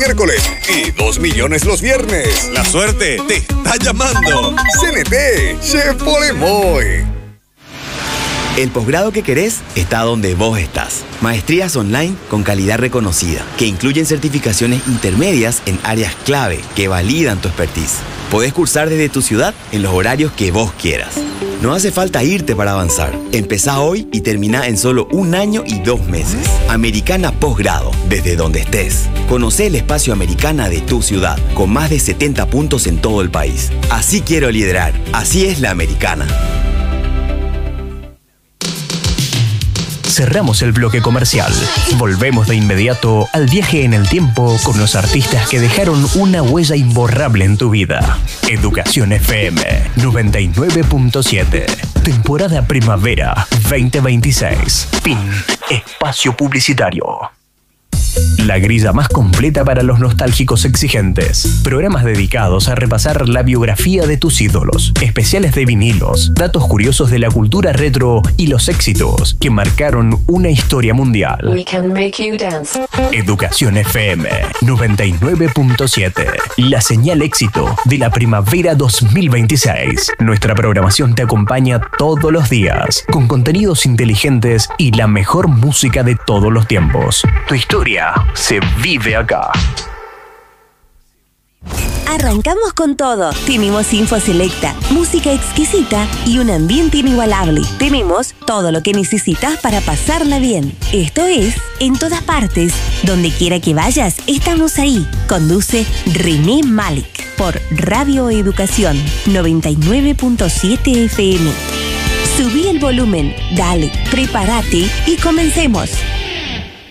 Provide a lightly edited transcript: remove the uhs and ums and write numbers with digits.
miércoles y 2 millones los viernes. La suerte te está llamando. CNT, Chef Polemoy. El posgrado que querés está donde vos estás. Maestrías online con calidad reconocida, que incluyen certificaciones intermedias en áreas clave que validan tu expertise. Podés cursar desde tu ciudad en los horarios que vos quieras. No hace falta irte para avanzar. Empezá hoy y terminá en solo 1 año y 2 meses. Americana Posgrado, desde donde estés. Conocé el espacio Americana de tu ciudad, con más de 70 puntos en todo el país. Así quiero liderar. Así es la Americana. Cerramos el bloque comercial. Volvemos de inmediato al viaje en el tiempo con los artistas que dejaron una huella imborrable en tu vida. Educación FM 99.7. Temporada Primavera 2026. Fin. Espacio publicitario. La grilla más completa para los nostálgicos exigentes. Programas dedicados a repasar la biografía de tus ídolos, especiales de vinilos, datos curiosos de la cultura retro y los éxitos que marcaron una historia mundial. We can make you dance. Educación FM 99.7. La señal éxito de la primavera 2026. Nuestra programación te acompaña todos los días con contenidos inteligentes y la mejor música de todos los tiempos. Tu historia se vive acá. Arrancamos con todo. Tenemos info selecta, música exquisita y un ambiente inigualable. Tenemos todo lo que necesitas para pasarla bien. Esto es En Todas Partes. Donde quiera que vayas, estamos ahí. Conduce René Malik por Radio Educación 99.7 FM. Subí el volumen, dale, prepárate y comencemos.